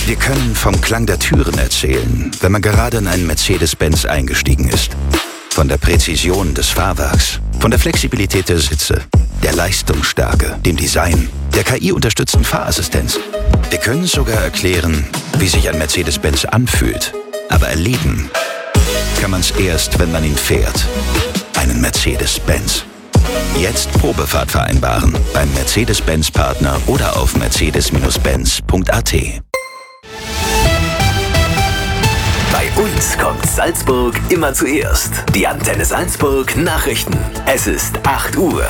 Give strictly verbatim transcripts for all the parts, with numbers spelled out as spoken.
Wir können vom Klang der Türen erzählen, wenn man gerade in einen Mercedes-Benz eingestiegen ist. Von der Präzision des Fahrwerks, von der Flexibilität der Sitze, der Leistungsstärke, dem Design, der K I-unterstützten Fahrassistenz. Wir können sogar erklären, wie sich ein Mercedes-Benz anfühlt. Aber erleben kann man es erst, wenn man ihn fährt. Einen Mercedes-Benz. Jetzt Probefahrt vereinbaren beim Mercedes-Benz-Partner oder auf mercedes Benz punkt a t. Bei uns kommt Salzburg immer zuerst. Die Antenne Salzburg Nachrichten. Es ist acht Uhr.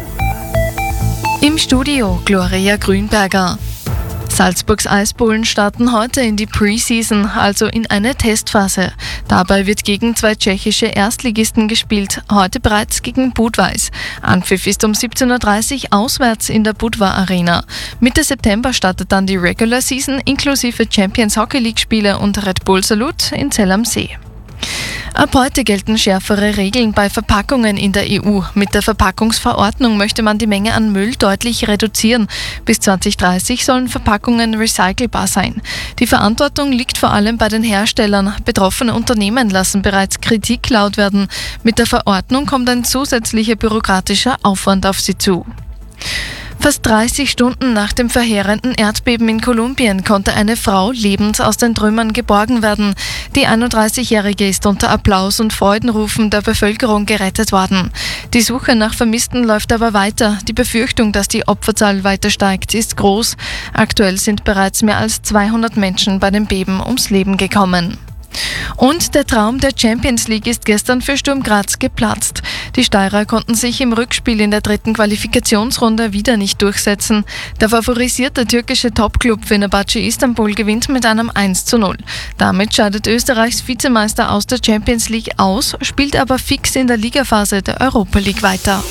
Im Studio Gloria Grünberger. Salzburgs Eisbullen starten heute in die Preseason, also in eine Testphase. Dabei wird gegen zwei tschechische Erstligisten gespielt, heute bereits gegen Budweis. Anpfiff ist um siebzehn Uhr dreißig auswärts in der Budva Arena. Mitte September startet dann die Regular Season inklusive Champions Hockey League Spiele und Red Bull Salute in Zell am See. Ab heute gelten schärfere Regeln bei Verpackungen in der E U. Mit der Verpackungsverordnung möchte man die Menge an Müll deutlich reduzieren. Bis zwanzig dreißig sollen Verpackungen recycelbar sein. Die Verantwortung liegt vor allem bei den Herstellern. Betroffene Unternehmen lassen bereits Kritik laut werden. Mit der Verordnung kommt ein zusätzlicher bürokratischer Aufwand auf sie zu. Fast dreißig Stunden nach dem verheerenden Erdbeben in Kolumbien konnte eine Frau lebend aus den Trümmern geborgen werden. Die einunddreißigjährige ist unter Applaus und Freudenrufen der Bevölkerung gerettet worden. Die Suche nach Vermissten läuft aber weiter. Die Befürchtung, dass die Opferzahl weiter steigt, ist groß. Aktuell sind bereits mehr als zweihundert Menschen bei dem Beben ums Leben gekommen. Und der Traum der Champions League ist gestern für Sturm Graz geplatzt. Die Steirer konnten sich im Rückspiel in der dritten Qualifikationsrunde wieder nicht durchsetzen. Der favorisierte türkische Topclub Fenerbahce Istanbul gewinnt mit einem eins zu null. Damit scheidet Österreichs Vizemeister aus der Champions League aus, spielt aber fix in der Ligaphase der Europa League weiter.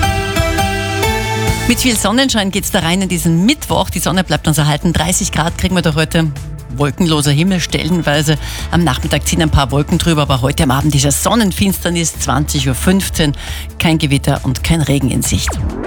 Mit viel Sonnenschein geht's da rein in diesen Mittwoch. Die Sonne bleibt uns erhalten. dreißig Grad kriegen wir doch heute. Wolkenloser Himmel stellenweise. Am Nachmittag ziehen ein paar Wolken drüber, aber heute am Abend ist ja Sonnenfinsternis, zwanzig Uhr fünfzehn. Kein Gewitter und kein Regen in Sicht.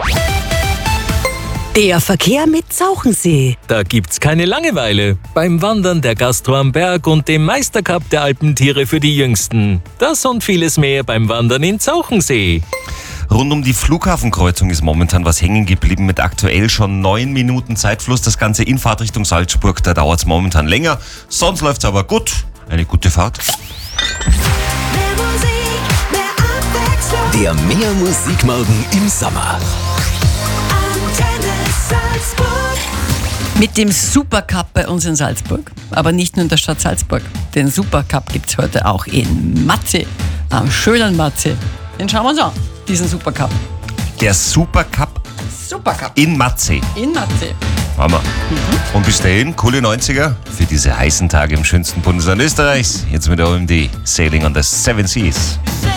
Der Verkehr mit Zauchensee. Da gibt's keine Langeweile. Beim Wandern der Gastro am Berg und dem Meistercup der Alpentiere für die Jüngsten. Das und vieles mehr beim Wandern in Zauchensee. Rund um die Flughafenkreuzung ist momentan was hängen geblieben mit aktuell schon neun Minuten Zeitfluss. Das Ganze in Fahrtrichtung Salzburg, da dauert es momentan länger. Sonst läuft's aber gut. Eine gute Fahrt. Mehr Musik, mehr Abwechslung. Der Mehr Musikmorgen im Sommer. Antenne Salzburg. Mit dem Supercup bei uns in Salzburg. Aber nicht nur in der Stadt Salzburg. Den Supercup gibt's heute auch in Matze, am schönen Matze. Den schauen wir uns an, diesen Supercup. Der Supercup Supercup. in Matze. In Matze. Hammer. Mhm. Und bis dahin, coole neunziger für diese heißen Tage im schönsten Bundesland Österreichs. Jetzt mit der O M D Sailing on the Seven Seas.